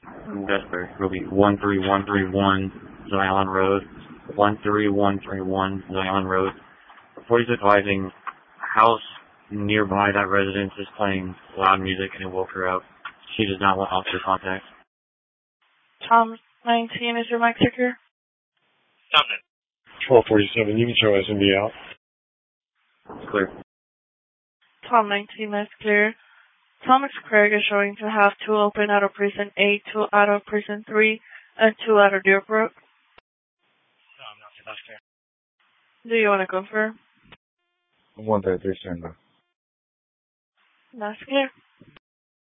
Vesper. It'll be 13131 Zion Road. 13131 Zion Road. 46 advising house nearby that residence is playing loud music and it woke her up. She does not want officer contact. Tom 19, is your mic secure? Tom 1247, you can show SMD out. It's clear. Tom 19, that's clear. Thomas Craig is showing to have 2 open out of prison 8, 2 out of prison 3, and 2 out of Deerbrook. No, I'm not. That's clear. Do you want to confirm? 133, stand by. That's clear.